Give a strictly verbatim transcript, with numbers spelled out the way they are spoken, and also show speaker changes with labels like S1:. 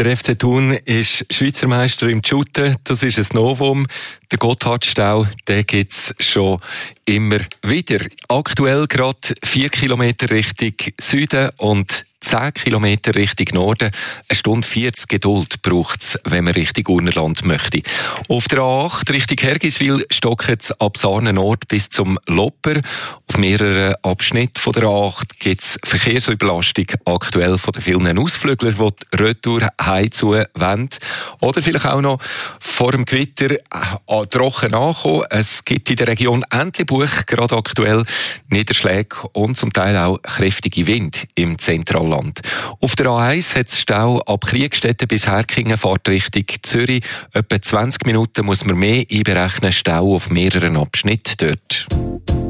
S1: Der F C Thun ist Schweizer Meister im Shooten. Das ist ein Novum. Der Gotthardstau, den gibt es schon immer wieder. Aktuell gerade vier Kilometer Richtung Süden und zehn Kilometer Richtung Norden. Eine Stunde vierzig Geduld braucht es, wenn man Richtung Urnerland möchte. Auf der A acht Richtung Hergiswil stockt es ab Sarnen Nord bis zum Lopper. Auf mehreren Abschnitten von der A acht gibt es Verkehrsüberlastung aktuell von den vielen Ausflüglern, die die Retour heimzu wollen. Oder vielleicht auch noch vor dem Gewitter äh, trocken ankommen. Es gibt in der Region Entlebuch gerade aktuell Niederschläge und zum Teil auch kräftige Wind im Zentralland. Auf der A eins hat es Stau ab Kriegstetten bis Herkingen, fährt Richtung Zürich. Etwa zwanzig Minuten muss man mehr einberechnen, Stau auf mehreren Abschnitten dort.